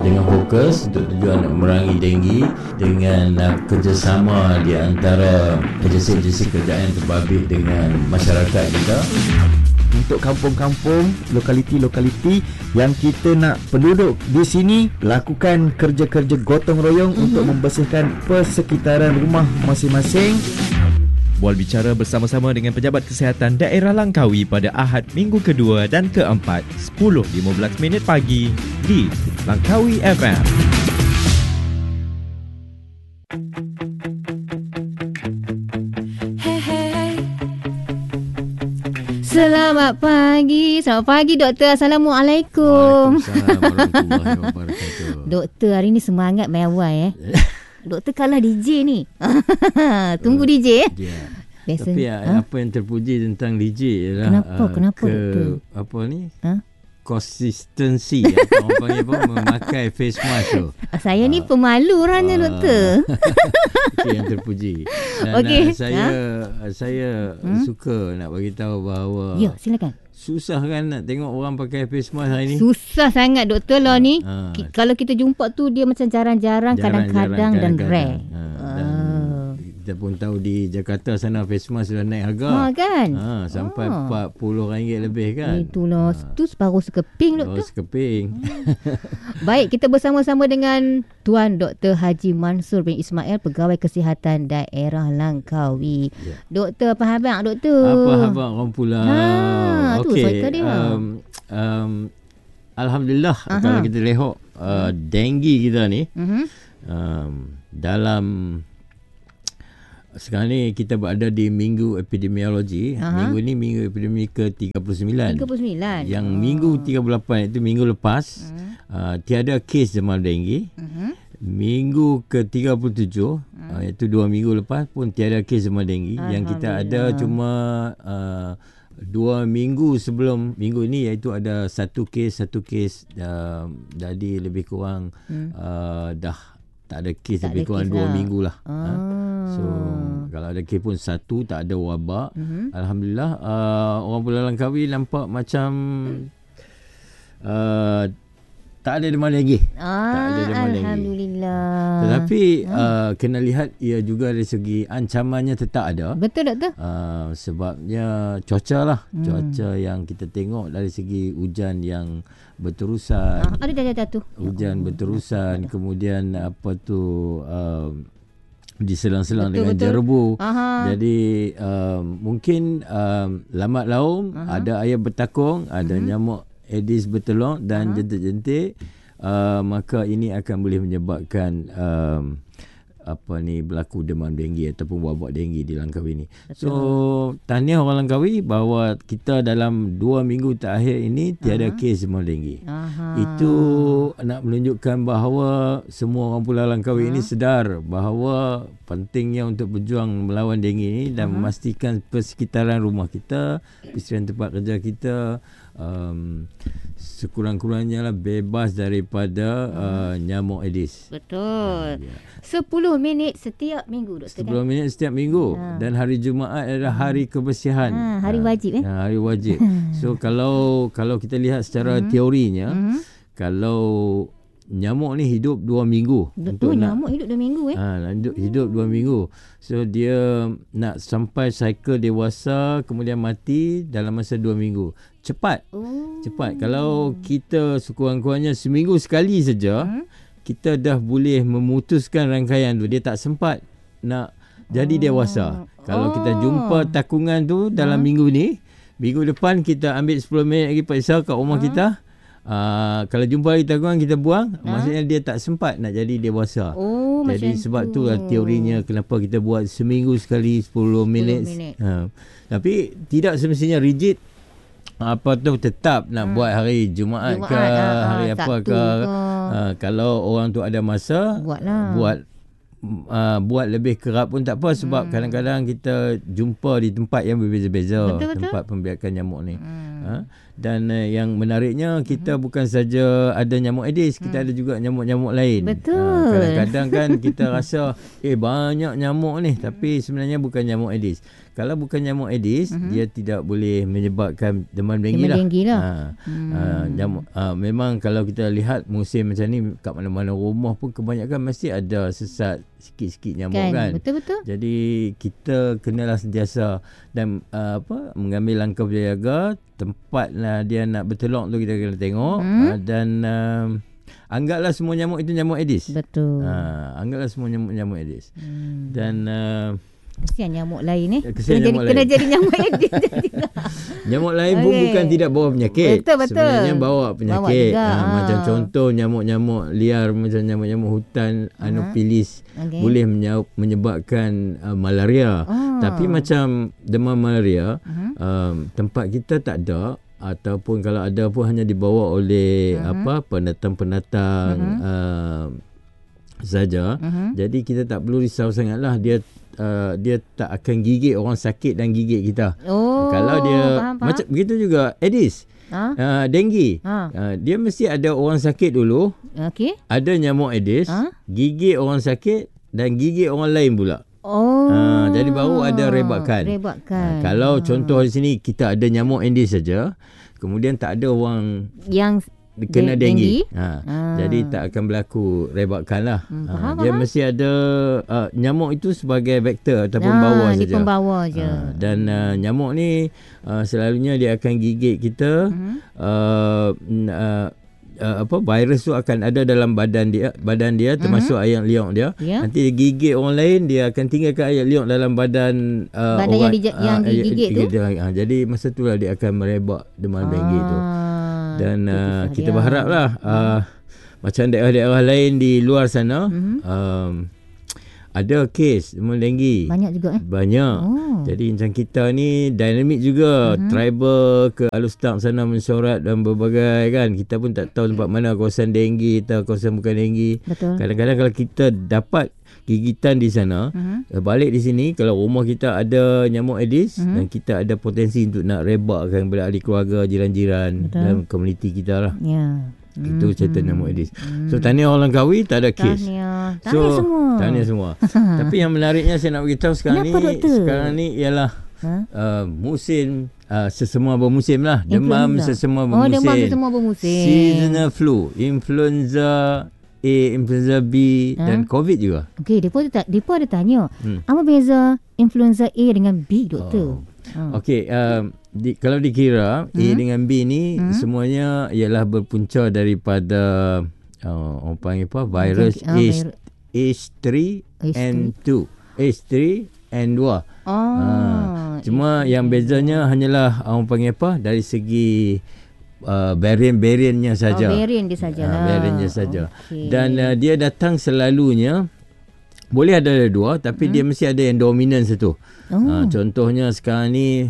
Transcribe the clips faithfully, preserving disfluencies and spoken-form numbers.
dengan fokus untuk tujuan nak memerangi denggi dengan uh, kerjasama di antara agensi-agensi kerajaan terbabit dengan masyarakat kita. Untuk kampung-kampung, lokaliti-lokaliti yang kita nak penduduk di sini lakukan kerja-kerja gotong royong mm-hmm. untuk membersihkan persekitaran rumah masing-masing. Bual bicara bersama-sama dengan Pejabat Kesihatan Daerah Langkawi pada Ahad minggu kedua dan keempat sepuluh lima belas minit pagi di Langkawi F M. Selamat pagi. Selamat pagi Doktor. Assalamualaikum. Waalaikumsalam warahmatullahi wabarakatuh. Doktor hari ni semangat mewah eh. Doktor kalah D J ni. Tunggu D J eh. Yeah. Biasa, Tapi ha? apa yang terpuji tentang D J ialah Kenapa? uh, Kenapa, ke, Doktor? apa ni? Ha? Consistency atau orang panggil apa, memakai face mask tu. Saya ni pemalu orangnya Ah. Doktor. Itu yang terpuji. Dan Okey. uh, saya Ha? saya Hmm? suka nak bagi tahu bahawa Ya, silakan. susah kan nak tengok orang pakai face mask hari ni. Susah sangat Doktor lah ni. Ha. Ki- Kalau kita jumpa tu dia macam jarang-jarang, kadang-kadang dan rare. Ha, Ah. dan kita pun tahu di Jakarta sana face mask sudah naik harga. Ha kan? Ha, sampai Ah. empat puluh ringgit lebih kan. Itulah, Ha. tu separuh sekeping Oh, Doktor. sekeping. Baik, kita bersama-sama dengan Tuan Doktor Haji Mansur bin Ismail, Pegawai Kesihatan Daerah Langkawi. Ya. Doktor, apa khabar Doktor? Apa khabar orang pula? Ha, tu Okey, cerita dia. Um, um, Alhamdulillah. Aha. Kalau kita lihat uh, denggi kita ni, Mhm. um, dalam sekarang ni kita berada di minggu epidemiologi. Aha. Minggu ni minggu epidemi ke tiga puluh sembilan. tiga puluh sembilan. Yang Oh. minggu tiga puluh lapan itu minggu lepas, Hmm. uh, tiada kes demam denggi. Mhm. Minggu ke tiga puluh tujuh, hmm. uh, iaitu dua minggu lepas pun tiada kes demam denggi. Yang kita ada cuma uh, dua minggu sebelum minggu ini, iaitu ada satu kes, satu kes uh, jadi lebih kurang Hmm. uh, dah tak ada kes, Tak lebih ada kurang kes dua lah. minggu lah. Ah. Ha? So kalau ada kes pun satu, tak ada wabak. Mhm. Alhamdulillah, uh, orang Pulau Langkawi nampak macam uh, tak ada demam lagi. Ah, tak ada demam lagi. Alhamdulillah. Tetapi uh, kena lihat ia juga dari segi ancamannya tetap ada. Betul Doktor? Uh, sebabnya cuaca lah. Hmm. Cuaca yang kita tengok dari segi hujan yang berterusan. Ah, ada dah dah tu. Hujan berterusan, kemudian apa tu uh, diselang-selang Betul, dengan betul. jerebu. Aha. Jadi um, mungkin um, lambat laum, Aha. ada air bertakung, ada Mhm. nyamuk Aedes bertelur dan Aha. jentik-jentik, uh, maka ini akan boleh menyebabkan um, apa ni berlaku demam denggi ataupun wabak denggi di Langkawi ni. Betul. So tahniah orang Langkawi bahawa kita dalam dua minggu terakhir ini tiada Aha. kes demam denggi. Aha. Itu nak menunjukkan bahawa semua orang Pulau Langkawi Ha? ini sedar bahawa pentingnya untuk berjuang melawan denggi ini dan Ha? memastikan persekitaran rumah kita, persekitaran tempat kerja kita um, sekurang-kurangnya lah bebas daripada uh, nyamuk Aedes. Betul. Ya. sepuluh minit setiap minggu Doktor sepuluh kan? minit setiap minggu. Ha. Dan hari Jumaat adalah hari kebersihan. Ha, hari wajib, eh? Ha, hari wajib. So kalau kalau kita lihat secara teorinya, Mhm. kalau nyamuk ni hidup dua minggu Oh, untuk nak nyamuk hidup dua minggu eh? ha, hidup, hidup dua minggu. So dia nak sampai cycle dewasa kemudian mati dalam masa dua minggu. Cepat. Oh. Cepat. Kalau kita sekurang-kurangnya seminggu sekali saja, Hmm? kita dah boleh memutuskan rangkaian tu. Dia tak sempat nak jadi Oh. dewasa. Kalau kita Oh. jumpa takungan tu dalam Hmm. minggu ni, minggu depan kita ambil sepuluh minit lagi periksa kat rumah Hmm. kita. Uh, kalau jumpa lagi takungan kita buang, Hmm. maksudnya dia tak sempat nak jadi dewasa. Oh, Jadi macam sebab tu. tu lah teorinya kenapa kita buat seminggu sekali sepuluh minit. minit. Ha. Tapi tidak semestinya rigid. Apa tu tetap nak Hmm. buat hari Jumaat, Jumaat, ke, ah, hari ah, apa Sabtu ke. ke. Uh, kalau orang tu ada masa, Buatlah. buat uh, buat lebih kerap pun tak apa sebab Hmm. kadang-kadang kita jumpa di tempat yang berbeza-beza, Betul, betul. tempat pembiakan nyamuk ni. Hmm. Ha? Dan uh, yang menariknya kita hmm. bukan saja ada nyamuk Aedes, kita hmm. ada juga nyamuk-nyamuk lain. Betul. Ha, kadang-kadang kan kita rasa eh banyak nyamuk ni, tapi sebenarnya bukan nyamuk Aedes. Kalau bukan nyamuk Aedes, uh-huh. dia tidak boleh menyebabkan demam denggi lah. Denggi lah. Ha, hmm. uh, nyamuk, uh, memang kalau kita lihat musim macam ni, kat mana-mana rumah pun kebanyakan mesti ada sesat sikit-sikit nyamuk kan. kan? Betul-betul. Jadi kita kenalah sentiasa dan uh, apa mengambil langkah berjaga, tempat lah dia nak bertelur tu kita kena tengok hmm. uh, dan uh, anggaplah semua nyamuk itu nyamuk Aedes. Betul. Uh, anggaplah semua nyamuk nyamuk Aedes. Hmm. Dan uh, kesian nyamuk lain eh. Kesian kena, nyamuk jadi, lain. kena jadi nyamuk Aedes. Nyamuk lain pun okay. bukan tidak bawa penyakit. Betul, betul. Sebenarnya bawa penyakit. Bawa ha, ha. Macam contoh nyamuk-nyamuk liar, macam nyamuk-nyamuk hutan, uh-huh. Anopheles okay. boleh menyebabkan uh, malaria. Oh. Tapi macam demam malaria, uh-huh. um, tempat kita tak ada, ataupun kalau ada pun hanya dibawa oleh uh-huh. apa pendatang-pendatang uh-huh. uh, saja. Uh-huh. Jadi kita tak perlu risau sangatlah, dia Uh, dia tak akan gigit orang sakit dan gigit kita. Oh, kalau dia faham, faham. Macam begitu juga Aedes, ha? uh, denggi, ha. uh, dia mesti ada orang sakit dulu. Okey. Ada nyamuk Aedes, ha? gigit orang sakit dan gigit orang lain pula. Oh. Uh, jadi baru ada rebakan. Rebakan. Uh, kalau ha. contoh di sini kita ada nyamuk Aedes saja, kemudian tak ada orang yang kena denggi, denggi? Ha. Ah. Jadi tak akan berlaku rebakan lah. Hmm, ha. faham, Dia faham. mesti ada uh, nyamuk itu sebagai vektor ataupun ah, bawa saja. Dia pembawa je. Ha. Dan uh, nyamuk ni uh, selalunya dia akan gigit kita. Uh-huh. Uh, uh, uh, apa virus tu akan ada dalam badan dia, badan dia termasuk uh-huh. air liur dia. Yeah. Nanti dia gigit orang lain, dia akan tinggalkan air liur dalam badan uh, badan orang yang, di, yang uh, digigit tu. Ha. Jadi masa itulah dia akan merebak demam ah. denggi tu. Dan uh, kita berharaplah uh, hmm. macam daerah-daerah lain di luar sana hmm. um, ada kes demam denggi. Banyak juga eh? Banyak. Oh. Jadi macam kita ni dinamik juga. Hmm. Tribal ke Alustak sana mensorat dan berbagai kan. Kita pun tak tahu tempat mana kawasan denggi atau kawasan bukan denggi. Betul. Kadang-kadang kalau kita dapat gigitan di sana, uh-huh. balik di sini kalau rumah kita ada nyamuk Aedes uh-huh. dan kita ada potensi untuk nak rebakkan kepada ahli keluarga, jiran-jiran dalam komuniti kita lah. Ya. Itu hmm. cerita nyamuk Aedes. Hmm. So tahniah orang Langkawi tak ada kes. Tahniah. So, tahniah semua. Tahniah semua. Tapi yang menariknya saya nak beritahu sekarang Kenapa, ni, doktor? Sekarang ni ialah huh? uh, musim uh, sesemua bermusim lah. Influenza. Demam sesemua bermusim. Oh, demam sesemua bermusim. Seasonal flu, influenza A, influenza B ha? dan COVID juga. Okey, depa ada depa ada tanya, hmm. apa beza influenza A dengan B, doktor? Oh. Oh. Okey, um, di, kalau dikira hmm? A dengan B ni hmm? semuanya ialah berpunca daripada uh, orang panggil apa? Virus okay. H three N two. H three N two. Oh. Ha, cuma H three yang bezanya hanyalah orang panggil apa? Dari segi Uh, varian-variannya saja. Oh, varian dia sajalah. Uh, variannya saja. Okay. Dan uh, dia datang selalunya boleh ada dua, tapi hmm. dia mesti ada yang dominan satu. Oh. Uh, contohnya sekarang ni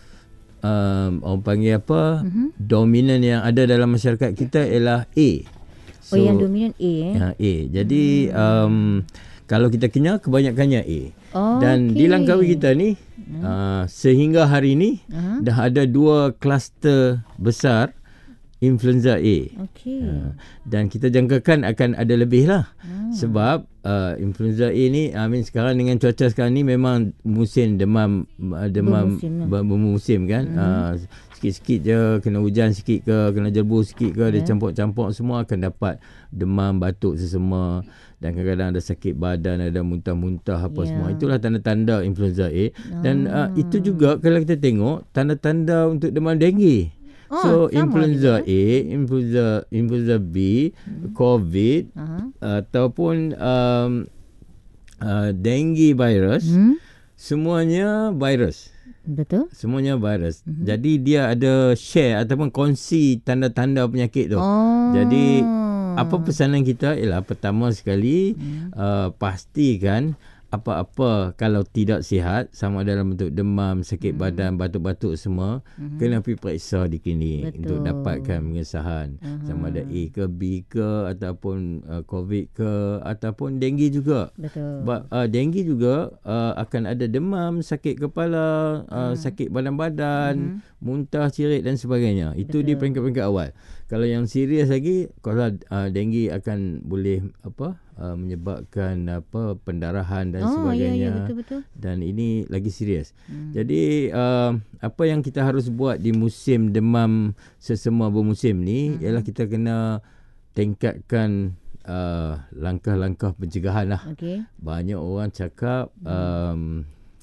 um, orang panggil apa? Uh-huh. Dominan yang ada dalam masyarakat kita ialah A. So, oh, yang dominan A eh? Uh, A. Jadi hmm. um, kalau kita kenyal kebanyakannya A. Oh, dan okay. di Langkawi kita ni hmm. uh, sehingga hari ni uh-huh. dah ada dua kluster besar influenza A. Okay. Uh, dan kita jangkakan akan ada lebih lah. Hmm. Sebab uh, influenza A ni, I mean sekarang dengan cuaca sekarang ni memang musim demam uh, demam bermusim, lah. bermusim kan. Hmm. Uh, sikit-sikit je kena hujan sikit ke, kena jerbu sikit ke, yeah. dia campur-campur semua akan dapat demam, batuk sesama, dan kadang-kadang ada sakit badan, ada muntah-muntah apa yeah. semua. Itulah tanda-tanda influenza A. Dan uh, itu juga kalau kita tengok tanda-tanda untuk demam denggi. Oh, so influenza juga. A, influenza influenza B, hmm. COVID uh-huh. ataupun um, uh, dengue virus, hmm. semuanya virus. Betul. Semuanya virus. Hmm. Jadi dia ada share ataupun kongsi tanda-tanda penyakit tu. Oh. Jadi apa pesanan kita ialah pertama sekali hmm. uh, pastikan apa-apa kalau tidak sihat, sama dalam bentuk demam, sakit hmm. badan, batuk-batuk semua, hmm. kena pergi periksa di klinik. Betul. Untuk dapatkan pengesahan. Uh-huh. Sama ada A ke B ke, ataupun uh, COVID ke, ataupun denggi juga. Betul. Ba- uh, denggi juga uh, akan ada demam, sakit kepala, uh, hmm. sakit badan-badan, hmm. muntah, cirit dan sebagainya. Itu Betul. Di peringkat-peringkat awal. Kalau yang serius lagi, kalau uh, denggi akan boleh apa uh, menyebabkan apa pendarahan dan oh, sebagainya. Ya, ya, betul-betul. Dan ini lagi serius. Hmm. Jadi uh, apa yang kita harus buat di musim demam sesama bermusim ni hmm. ialah kita kena tingkatkan uh, langkah-langkah pencegahan lah. Okay. Banyak orang cakap um,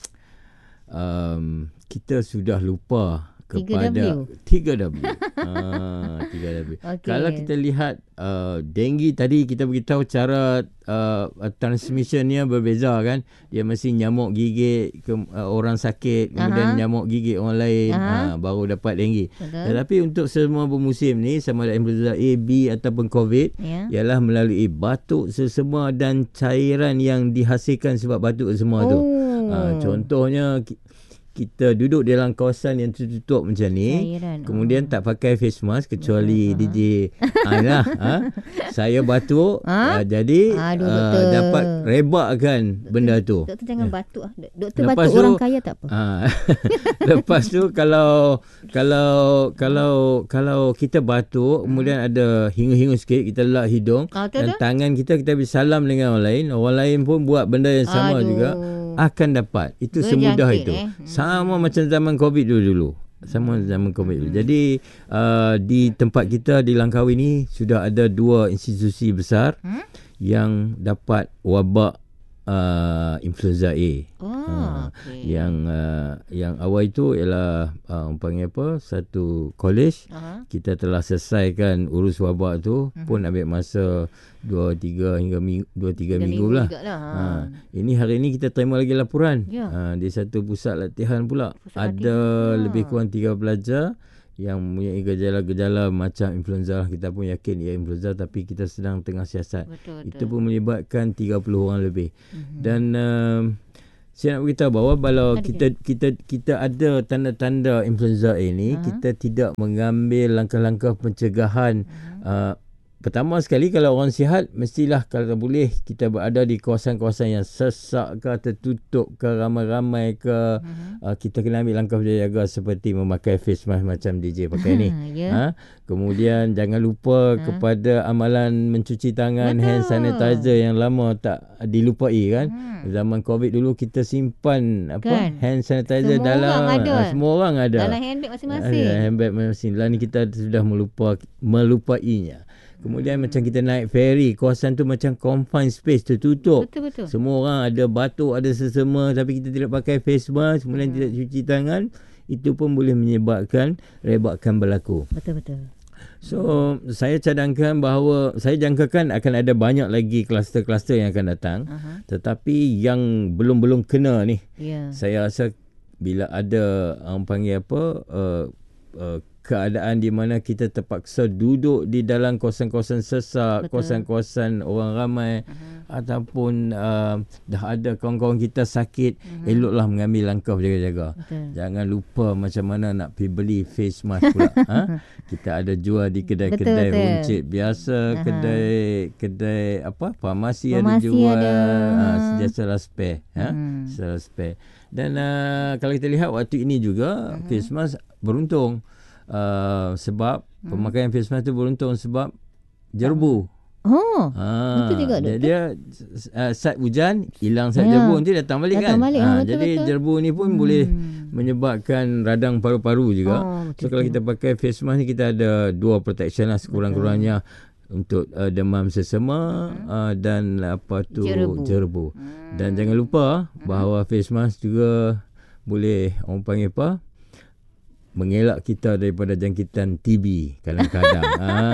um, kita sudah lupa kepada tiga W. ha, tiga W. Okay. Kalau kita lihat uh, denggi tadi kita beritahu cara uh, transmissionnya berbeza kan. Dia mesti nyamuk gigit ke, uh, orang sakit, kemudian Aha. nyamuk gigit orang lain, uh, baru dapat denggi. Betul. Tetapi untuk semua bermusim ni, sama ada influenza A, B ataupun COVID, yeah. ialah melalui batuk sesama dan cairan yang dihasilkan sebab batuk semua oh. tu. Uh, contohnya kita duduk dalam kawasan yang tertutup macam ni, cairan. Kemudian oh. tak pakai face mask kecuali uh-huh. D J Aina, ha? Saya batuk, ha? uh, jadi Aduh, uh, dapat rebakkan benda tu. Doktor jangan batuk ah. Doktor lepas batuk tu, orang kaya tak apa. Uh, lepas tu kalau kalau kalau kalau kita batuk, hmm. kemudian ada hingu-hingu sikit, kita lelak hidung, ah, dan tangan kita kita bisa salam dengan orang lain, orang lain pun buat benda yang sama Aduh. juga. Akan dapat. Itu Berjangkit, semudah itu. Eh? Sama hmm. macam zaman COVID dulu-dulu. Sama zaman COVID dulu. Hmm. Jadi uh, di tempat kita di Langkawi ni sudah ada dua institusi besar hmm? yang dapat wabak uh, influenza A. Oh, uh, okay. Yang uh, yang awal itu ialah uh, panggil apa? Satu college. Uh-huh. Kita telah selesaikan urus wabak tu, uh-huh. pun ambil masa dua tiga hingga minggu, dua tiga minggu, minggu lah. lah. Ha. Ini hari ini kita terima lagi laporan. Ya. Ha, di satu pusat latihan pula pusat ada latihan. Lebih kurang tiga pelajar yang mempunyai gejala-gejala macam influenza. Kita pun yakin ia influenza, tapi kita sedang tengah siasat. Betul, Itu betul. pun menyebabkan tiga puluh orang lebih. Mm-hmm. Dan uh, saya nak beritahu bahawa kalau kita kita kita ada tanda-tanda influenza ini, uh-huh. kita tidak mengambil langkah-langkah pencegahan. Uh-huh. Uh, Pertama sekali, kalau orang sihat, mestilah kalau boleh kita berada di kawasan-kawasan yang sesak ke, tertutup ke, ramai-ramai ke. Uh-huh. Uh, kita kena ambil langkah berjaga seperti memakai face mask macam D J pakai ni. yeah. ha? Kemudian jangan lupa uh. kepada amalan mencuci tangan, Betul. hand sanitizer yang lama tak dilupai kan. Hmm. Zaman COVID dulu kita simpan apa kan? hand sanitizer semua dalam orang ada. Uh, semua orang ada. Dalam handbag masing-masing. Uh, handbag masing-masing. Lah ni kita sudah melupa melupainya. Kemudian hmm. macam kita naik ferry, kawasan tu macam confined space, tertutup. Betul-betul. Semua orang ada batuk, ada sesama, tapi kita tidak pakai face mask, kemudian hmm. tidak cuci tangan, itu pun boleh menyebabkan rebakan berlaku. Betul-betul. So, saya cadangkan bahawa, saya jangkakan akan ada banyak lagi kluster-kluster yang akan datang. Uh-huh. Tetapi yang belum-belum kena ni, yeah. saya rasa bila ada, orang panggil apa, uh, uh, keadaan di mana kita terpaksa duduk di dalam kawasan-kawasan sesak, Betul. kawasan-kawasan orang ramai, uh-huh. ataupun uh, dah ada kawan-kawan kita sakit, uh-huh. eloklah mengambil langkah berjaga-jaga. Betul. Jangan lupa macam mana nak pergi beli face mask pula. ha? Kita ada jual di kedai-kedai Betul, runcit biasa, uh-huh. kedai kedai apa, farmasi, farmasi ada jual, ada. Ha, sentiasa spare. Ha? Hmm. Sentiasa spare. Dan uh, kalau kita lihat waktu ini juga, uh-huh. face mask beruntung. Uh, sebab hmm. pemakaian face mask tu beruntung sebab jerbu. Oh, ha, betul juga doktor. Dia uh, saat hujan hilang saat ya. jerbu nanti datang balik datang kan. Balik, ha, betul, jadi betul. jerbu ni pun hmm. boleh menyebabkan radang paru-paru juga. Oh, so kalau kita pakai face mask ni, kita ada dua protection lah sekurang-kurangnya untuk uh, demam sesama hmm. uh, dan apa tu jerbu. jerbu. Hmm. Dan jangan lupa bahawa face mask juga boleh orang panggil apa? mengelak kita daripada jangkitan T B kadang-kadang.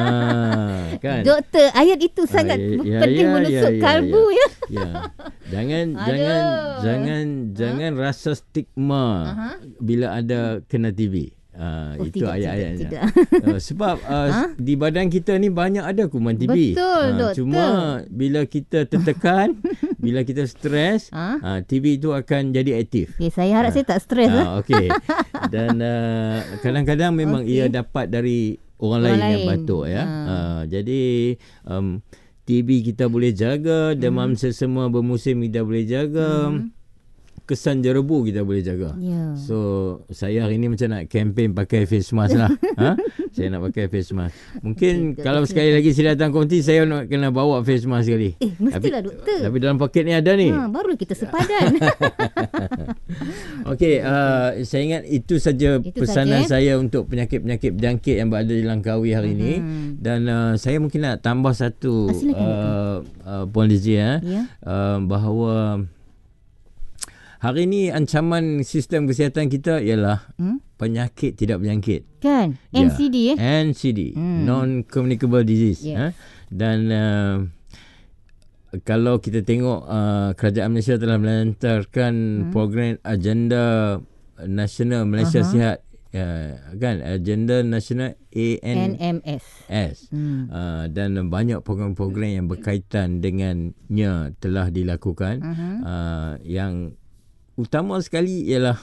ah, kan? Doktor, ayat itu sangat ah, ya, penting ya, menusuk ya, kalbu ya. ya. ya. Jangan Aduh. jangan jangan jangan huh? rasa stigma uh-huh. bila ada kena T B. Uh, oh, itu tidak, ayat-ayatnya. tidak, tidak. Uh, sebab uh, ha? di badan kita ni banyak ada kuman T B. Betul, uh, doktor. Cuma bila kita tertekan, bila kita stres, ha? uh, T B itu akan jadi aktif. Okay, saya harap uh, saya tak stres. Uh, Okey. Dan uh, kadang-kadang memang okay. ia dapat dari orang, orang lain, lain yang batuk ya. Uh. Uh, jadi um, T B kita boleh jaga, demam hmm. sesama bermusim kita boleh jaga. Hmm. Kesan jerebu kita boleh jaga. Yeah. So saya hari ni macam nak campaign pakai face mask lah. ha? Saya nak pakai face mask. Mungkin okay, kalau sekali lagi saya datang konti, saya nak kena bawa face mask sekali. Eh, mestilah doktor. Tapi dalam poket ni ada ni. Ha, baru kita sepadan. Okey, uh, saya ingat itu saja itu pesanan saja. saya untuk penyakit-penyakit berjangkit yang berada di Langkawi hari hmm. ini. Dan uh, saya mungkin nak tambah satu uh, uh, Puan Lizzie, eh, yeah. uh, bahawa hari ini ancaman sistem kesihatan kita ialah hmm? penyakit tidak berjangkit. Kan? N C D ya, eh? N C D, hmm. non-communicable disease. Yes. Eh? Dan uh, kalau kita tengok uh, kerajaan Malaysia telah melancarkan hmm. program agenda nasional Malaysia uh-huh. sihat. Uh, kan? Agenda nasional A N M S. Hmm. Uh, dan banyak program-program yang berkaitan dengannya telah dilakukan. Uh-huh. Uh, yang utama sekali ialah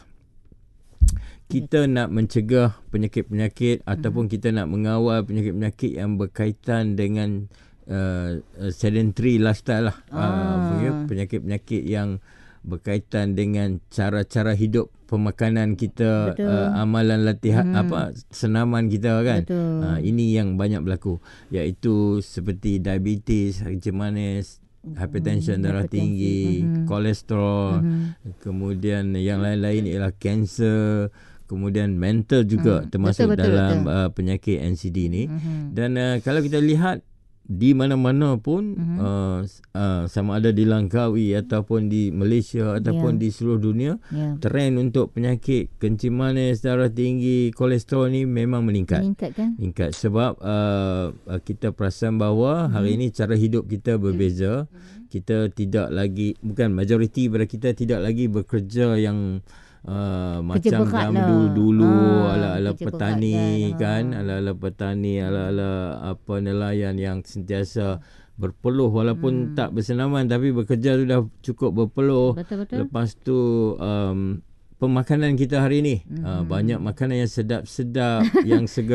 kita nak mencegah penyakit-penyakit hmm. ataupun kita nak mengawal penyakit-penyakit yang berkaitan dengan uh, sedentary lifestyle lah. Ah. Uh, penyakit-penyakit yang berkaitan dengan cara-cara hidup, pemakanan kita, uh, amalan latihan, hmm. apa senaman kita kan. Uh, ini yang banyak berlaku, iaitu seperti diabetes, kencing manis, hypertension, darah tinggi, mm-hmm. kolesterol, mm-hmm. kemudian yang lain-lain ialah kanser, kemudian mental juga mm. termasuk betul, betul, dalam betul. Uh, penyakit N C D ni. Mm-hmm. Dan uh, kalau kita lihat di mana-mana pun mm-hmm. uh, uh, sama ada di Langkawi ataupun di Malaysia ataupun yeah. di seluruh dunia, yeah. trend untuk penyakit kencing manis, darah tinggi, kolesterol ni memang meningkat. Meningkat kan? Meningkat sebab uh, kita perasan bahawa mm-hmm. hari ini cara hidup kita berbeza. Mm-hmm. Kita tidak lagi, bukan majoriti daripada kita tidak lagi bekerja yang Uh, macam dalam dulu-dulu ha, ala-ala petani kan, ha. ala-ala petani, ala-ala apa nelayan yang sentiasa berpeluh walaupun hmm. tak bersenaman tapi bekerja sudah cukup berpeluh. Betul-betul. Lepas tu um, pemakanan kita hari ni hmm. uh, banyak makanan yang sedap-sedap yang segera